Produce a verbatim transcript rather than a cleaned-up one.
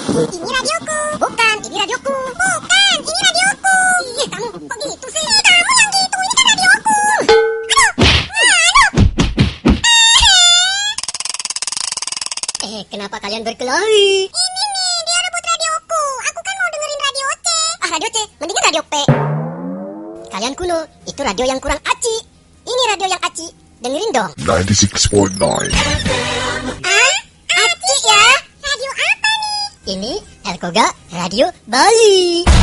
Ini radioku. Bukan, ini radioku. Bukan, ini radioku. Ih, kamu kok gitu sih? Kamu yang gitu, ini kan radioku. Aduh, aduh. Eh, kenapa kalian berkelahi? Ini nih, dia rebut radioku. Aku kan mau dengerin radio C. Ah, radio C, mendingan radio P. Kalian kuno, itu radio yang kurang aci. Ini radio yang aci. Dengerin dong. ninety-six point nine. Ah, aci ya? Radio apa nih? Ini Elkoga Radio Bali.